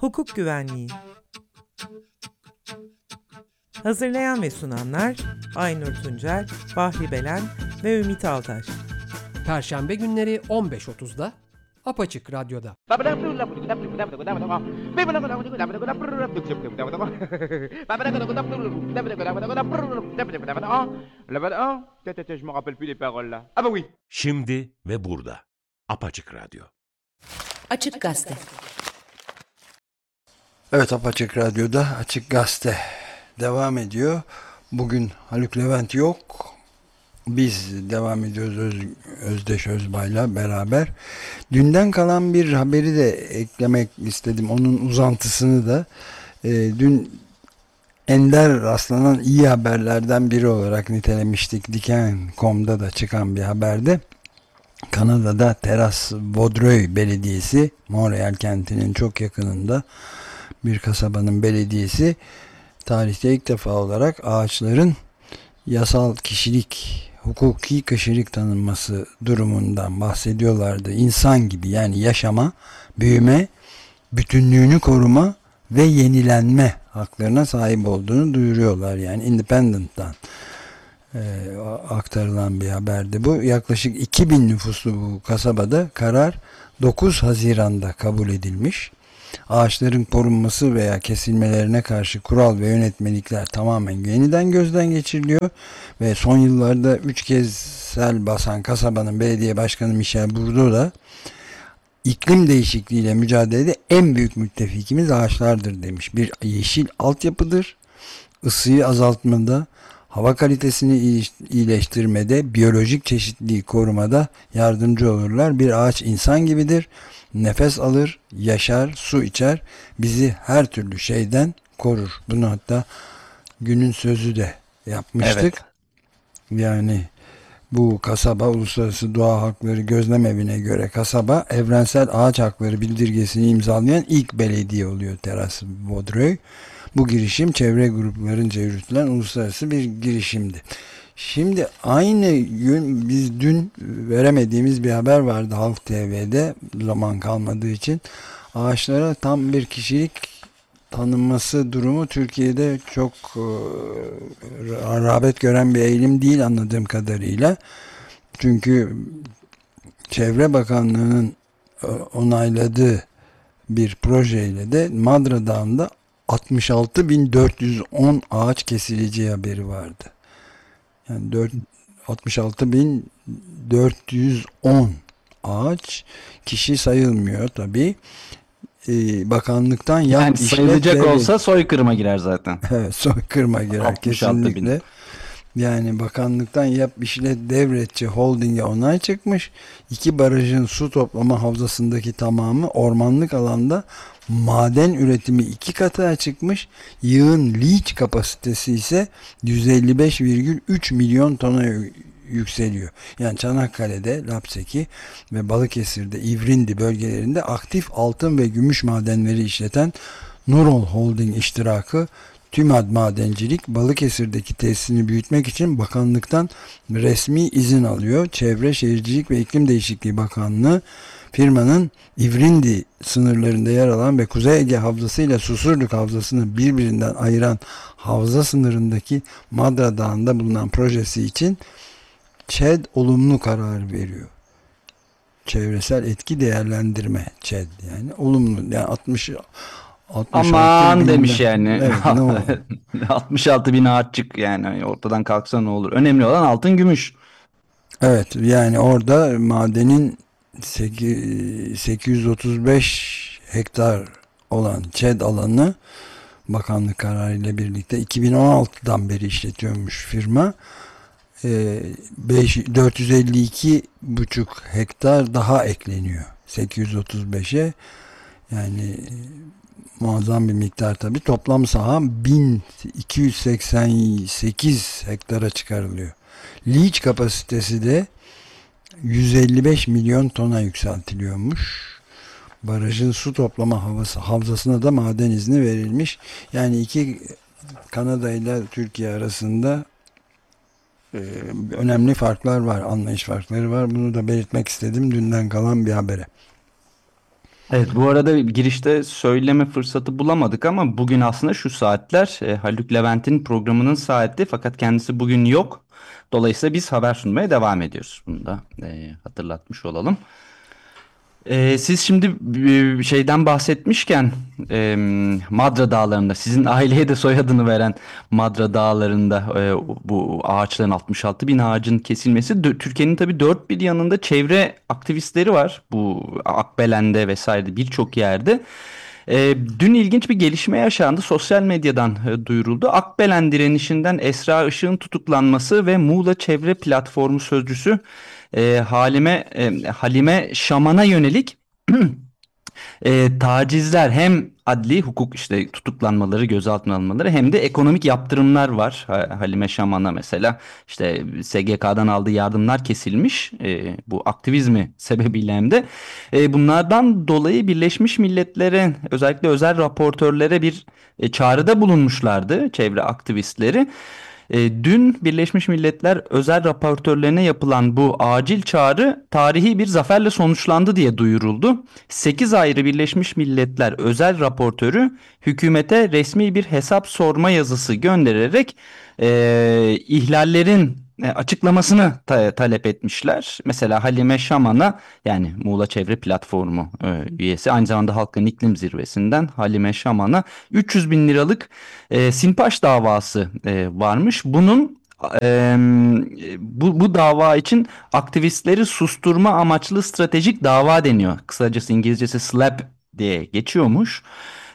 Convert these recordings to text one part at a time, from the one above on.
Hukuk Güvenliği. Hazırlayan ve sunanlar Aynur Tuncel, Bahri Belen ve Ümit Altaş. Perşembe günleri 15.30'da Apaçık Radyo'da. Şimdi ve burada. Apaçık Radyo. Açık Gazete. Evet, Apaçık Radyo'da Açık Gazete devam ediyor. Bugün Haluk Levent yok. Biz devam ediyoruz Özdeş Özbay'la beraber. Dünden kalan bir haberi de eklemek istedim. Onun uzantısını da dün ender rastlanan iyi haberlerden biri olarak nitelemiştik. Diken.com'da da çıkan bir haberde. Kanada'da Terras-Vaudreuil Belediyesi, Montreal kentinin çok yakınında bir kasabanın belediyesi, tarihte ilk defa olarak ağaçların yasal kişilik, hukuki kişilik tanınması durumundan bahsediyorlardı. İnsan gibi, yani yaşama, büyüme, bütünlüğünü koruma ve yenilenme haklarına sahip olduğunu duyuruyorlar. Yani Independent'tan aktarılan bir haberdi bu. Yaklaşık 2000 nüfuslu bu kasabada karar 9 Haziran'da kabul edilmiş. Ağaçların korunması veya kesilmelerine karşı kural ve yönetmelikler tamamen yeniden gözden geçiriliyor ve son yıllarda 3 kez sel basan kasabanın belediye başkanı Michel Bourdeau da iklim değişikliğiyle mücadelede en büyük müttefikimiz ağaçlardır demiş. Bir yeşil altyapıdır, ısıyı azaltmada, hava kalitesini iyileştirmede, biyolojik çeşitliliği korumada yardımcı olurlar. Bir ağaç insan gibidir. Nefes alır, yaşar, su içer, bizi her türlü şeyden korur. Bunu hatta günün sözü de yapmıştık. Evet. Yani bu kasaba, Uluslararası Doğa Hakları Gözlem Evi'ne göre kasaba evrensel ağaç hakları bildirgesini imzalayan ilk belediye oluyor Terras-Vaudreuil. Bu girişim çevre gruplarınca yürütülen uluslararası bir girişimdi. Şimdi aynı gün biz dün veremediğimiz bir haber vardı Halk TV'de, zaman kalmadığı için. Ağaçlara tam bir kişilik tanınması durumu Türkiye'de çok rağbet gören bir eğilim değil anladığım kadarıyla. Çünkü Çevre Bakanlığı'nın onayladığı bir projeyle de Madra Dağı'nda 66.410 ağaç kesileceği haberi vardı. Yani 66.410 ağaç, kişi sayılmıyor tabii. Bakanlıktan yani sayılacak olsa soykırıma girer zaten. Evet, soykırıma girer kesinlikle. Yani bakanlıktan yap işlet devletçi holdinge onay çıkmış. 2 barajın su toplama havzasındaki tamamı ormanlık alanda, maden üretimi 2 katına çıkmış. Yığın leach kapasitesi ise 155,3 milyon tona yükseliyor. Yani Çanakkale'de, Lapseki ve Balıkesir'de, İvrindi bölgelerinde aktif altın ve gümüş madenleri işleten Nurol Holding iştirakı TÜMAD Madencilik Balıkesir'deki tesisini büyütmek için bakanlıktan resmi izin alıyor. Çevre, Şehircilik ve İklim Değişikliği Bakanlığı firmanın İvrindi sınırlarında yer alan ve Kuzey Ege Havzası ile Susurluk Havzası'nı birbirinden ayıran havza sınırındaki Madra Dağı'nda bulunan projesi için ÇED olumlu karar veriyor. Çevresel etki değerlendirme ÇED, yani olumlu, yani 66 aman demiş yani. Evet, ne olur. 66 bin ağaççık, yani ortadan kalksa ne olur. Önemli olan altın gümüş. Evet, yani orada madenin 835 hektar olan ÇED alanı bakanlık kararıyla birlikte 2016'dan beri işletiyormuş firma. 452,5 hektar daha ekleniyor 835'e. Yani muazzam bir miktar tabii. Toplam saha 1288 hektara çıkarılıyor. Leach kapasitesi de 155 milyon tona yükseltiliyormuş. Barajın su toplama havzasına da maden izni verilmiş. Yani iki Kanada ile Türkiye arasında önemli farklar var, anlayış farkları var. Bunu da belirtmek istedim dünden kalan bir habere. Evet, bu arada girişte söyleme fırsatı bulamadık ama bugün aslında şu saatler Haluk Levent'in programının saati, fakat kendisi bugün yok. Dolayısıyla biz haber sunmaya devam ediyoruz. Bunu da hatırlatmış olalım. Siz şimdi şeyden bahsetmişken Madra Dağları'nda, sizin aileye de soyadını veren Madra Dağları'nda bu ağaçların 66 bin ağacın kesilmesi, Türkiye'nin tabii dört bir yanında çevre aktivistleri var. Bu Akbelen'de vesaire birçok yerde. Dün ilginç bir gelişme yaşandı. Sosyal medyadan duyuruldu. Akbelen direnişinden Esra Işık'ın tutuklanması ve Muğla Çevre Platformu sözcüsü Halime Şaman'a yönelik tacizler, hem adli hukuk işte tutuklanmaları, gözaltına alınmaları, hem de ekonomik yaptırımlar var. Halime Şaman'a mesela işte SGK'dan aldığı yardımlar kesilmiş, bu aktivizmi sebebiyle hem de. Bunlardan dolayı Birleşmiş Milletler'e, özellikle özel raportörlere bir çağrıda bulunmuşlardı çevre aktivistleri. Dün Birleşmiş Milletler özel raportörlerine yapılan bu acil çağrı tarihi bir zaferle sonuçlandı diye duyuruldu. 8 ayrı Birleşmiş Milletler özel raportörü hükümete resmi bir hesap sorma yazısı göndererek ihlallerin açıklamasını talep etmişler. Mesela Halime Şaman'a, yani Muğla Çevre Platformu üyesi, aynı zamanda Halkın İklim Zirvesi'nden Halime Şaman'a 300 bin liralık Sinpaş davası varmış. Bunun bu dava için aktivistleri susturma amaçlı stratejik dava deniyor. Kısacası İngilizcesi SLAPP diye geçiyormuş.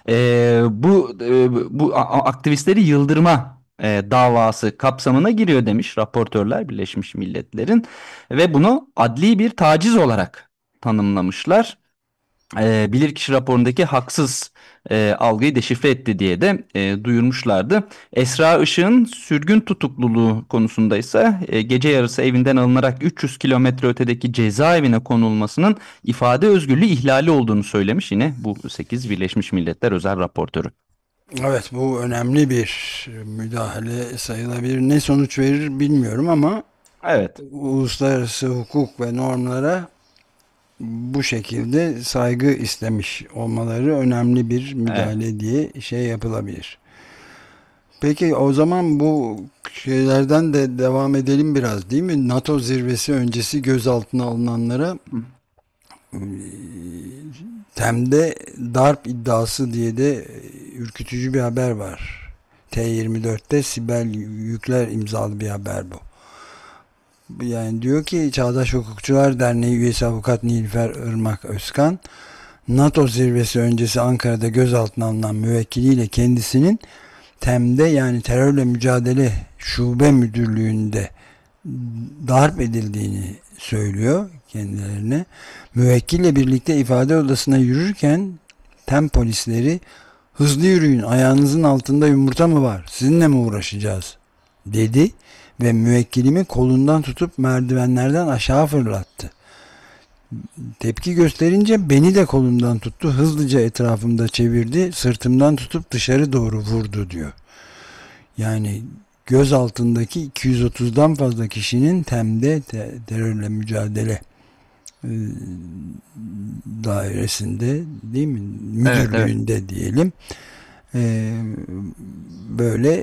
Bu aktivistleri yıldırma davası kapsamına giriyor demiş raportörler Birleşmiş Milletler'in, ve bunu adli bir taciz olarak tanımlamışlar. Bilirkişi raporundaki haksız algıyı deşifre etti diye de duyurmuşlardı. Esra Işık'ın sürgün tutukluluğu konusunda ise gece yarısı evinden alınarak 300 kilometre ötedeki cezaevine konulmasının ifade özgürlüğü ihlali olduğunu söylemiş yine bu 8 Birleşmiş Milletler özel raportörü. Evet, bu önemli bir müdahale sayılabilir. Ne sonuç verir bilmiyorum ama Evet. uluslararası hukuk ve normlara bu şekilde saygı istemiş olmaları önemli bir müdahale diye şey yapılabilir. Peki o zaman bu şeylerden de devam edelim biraz, değil mi? NATO zirvesi öncesi gözaltına alınanlara Tem'de darp iddiası diye de ürkütücü bir haber var. T24'te Sibel Yükler imzalı bir haber bu. Yani diyor ki Çağdaş Hukukçular Derneği üyesi avukat Nilüfer Irmak Özkan, NATO zirvesi öncesi Ankara'da gözaltına alınan müvekkiliyle kendisinin TEM'de, yani terörle mücadele şube müdürlüğünde darp edildiğini söylüyor kendilerine. Müvekkille birlikte ifade odasına yürürken TEM polisleri "Hızlı yürüyün, ayağınızın altında yumurta mı var, sizinle mi uğraşacağız?" dedi ve müvekkilimi kolundan tutup merdivenlerden aşağı fırlattı. Tepki gösterince beni de kolumdan tuttu, hızlıca etrafımda çevirdi, sırtımdan tutup dışarı doğru vurdu diyor. Yani göz altındaki 230'dan fazla kişinin TEM'de terörle mücadele dairesinde, değil mi? Müdürlüğünde, evet. Diyelim. Böyle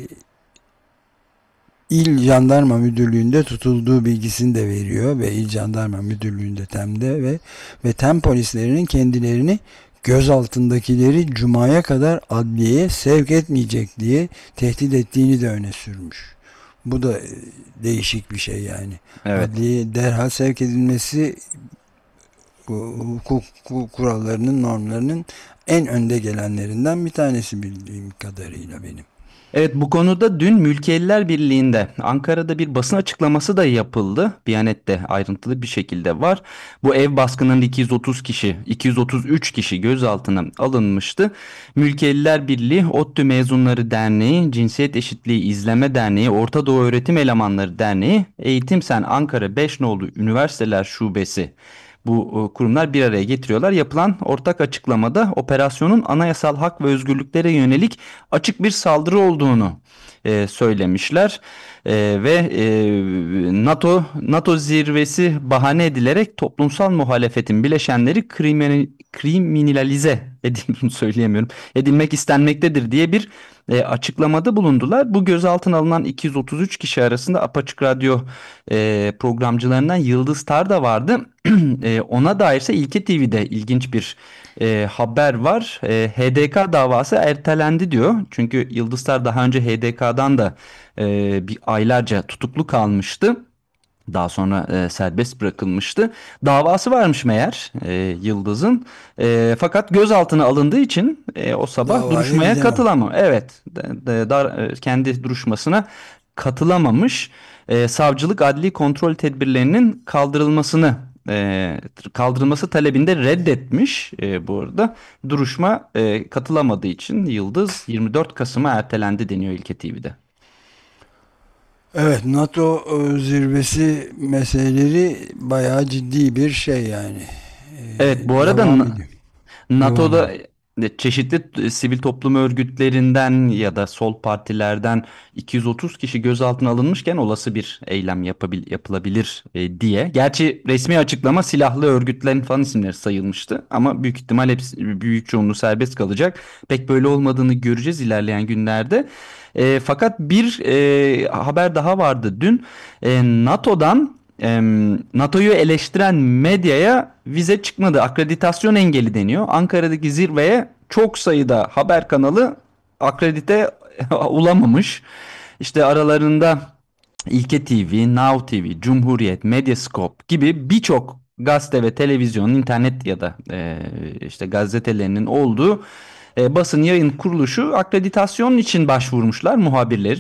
İl Jandarma Müdürlüğü'nde tutulduğu bilgisini de veriyor ve İl Jandarma Müdürlüğü'nde TEM'de ve TEM polislerinin kendilerini gözaltındakileri Cuma'ya kadar adliyeye sevk etmeyecek diye tehdit ettiğini de öne sürmüş. Bu da değişik bir şey yani. Evet. Adliyeye derhal sevk edilmesi hukuk kurallarının, normlarının en önde gelenlerinden bir tanesi bildiğim kadarıyla benim. Evet, bu konuda dün Mülkiyeliler Birliği'nde Ankara'da bir basın açıklaması da yapıldı. Biyanet'te ayrıntılı bir şekilde var. Bu ev baskınında 233 kişi gözaltına alınmıştı. Mülkiyeliler Birliği, ODTÜ Mezunları Derneği, Cinsiyet Eşitliği İzleme Derneği, Orta Doğu Öğretim Elemanları Derneği, Eğitim Sen Ankara 5 Nolu Üniversiteler Şubesi bu kurumlar bir araya getiriyorlar. Yapılan ortak açıklamada operasyonun anayasal hak ve özgürlüklere yönelik açık bir saldırı olduğunu söylemişler. Ve NATO zirvesi bahane edilerek toplumsal muhalefetin bileşenleri kriminalize edilmek istenmektedir diye bir açıklamada bulundular. Bu gözaltına alınan 233 kişi arasında Apaçık Radyo programcılarından Yıldız Tar da vardı. Ona dair ise İlke TV'de ilginç bir haber var. HDK davası ertelendi diyor. Çünkü Yıldız Tar daha önce HDK'dan da bir aylarca tutuklu kalmıştı. Daha sonra serbest bırakılmıştı. Davası varmış meğer Yıldız'ın. Fakat gözaltına alındığı için o sabah Davaya duruşmaya gidemem. katılamamış. Evet, kendi duruşmasına katılamamış. Savcılık adli kontrol tedbirlerinin kaldırılması talebinde reddetmiş. Bu arada duruşma katılamadığı için Yıldız 24 Kasım'a ertelendi deniyor İlke TV'de. Evet, NATO zirvesi meseleleri bayağı ciddi bir şey yani. Evet, bu arada Devam ediyor. NATO'da çeşitli sivil toplum örgütlerinden ya da sol partilerden 230 kişi gözaltına alınmışken olası bir eylem yapılabilir diye. Gerçi resmi açıklama silahlı örgütlerin falan isimleri sayılmıştı ama büyük ihtimal büyük çoğunluğu serbest kalacak. Pek böyle olmadığını göreceğiz ilerleyen günlerde. Fakat bir haber daha vardı dün. NATO'yu eleştiren medyaya vize çıkmadı. Akreditasyon engeli deniyor. Ankara'daki zirveye çok sayıda haber kanalı akredite olamamış. İşte aralarında İlke TV, Now TV, Cumhuriyet, Medyascope gibi birçok gazete ve televizyon, internet ya da işte gazetelerinin olduğu basın yayın kuruluşu akreditasyon için başvurmuşlar muhabirleri.